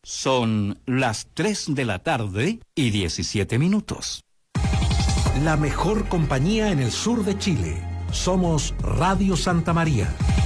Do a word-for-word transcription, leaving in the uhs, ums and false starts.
Son las tres de la tarde y diecisiete minutos. La mejor compañía en el sur de Chile. Somos Radio Santa María.